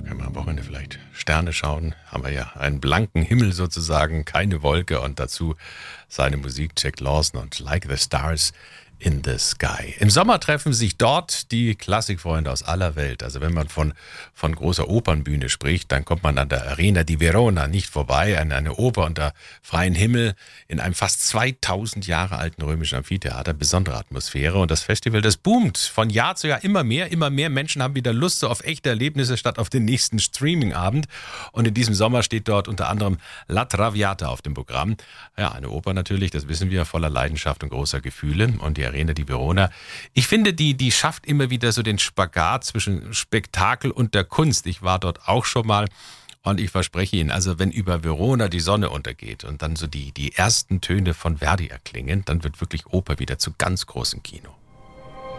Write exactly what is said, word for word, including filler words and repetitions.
kann man am Wochenende vielleicht Sterne schauen. Haben wir ja einen blanken Himmel sozusagen, keine Wolke und dazu seine Musik Jack Lawson und Like the Stars in the Sky. Im Sommer treffen sich dort die Klassikfreunde aus aller Welt. Also wenn man von, von großer Opernbühne spricht, dann kommt man an der Arena di Verona nicht vorbei, an eine Oper unter freiem Himmel in einem fast zweitausend Jahre alten römischen Amphitheater. Besondere Atmosphäre und das Festival, das boomt von Jahr zu Jahr immer mehr. Immer mehr Menschen haben wieder Lust so auf echte Erlebnisse statt auf den nächsten Streaming-Abend. Und in diesem Sommer steht dort unter anderem La Traviata auf dem Programm. Ja, eine Oper natürlich, das wissen wir, voller Leidenschaft und großer Gefühle. Und die Arena di Verona. Ich finde, die, die schafft immer wieder so den Spagat zwischen Spektakel und der Kunst. Ich war dort auch schon mal und ich verspreche Ihnen, also wenn über Verona die Sonne untergeht und dann so die, die ersten Töne von Verdi erklingen, dann wird wirklich Oper wieder zu ganz großem Kino.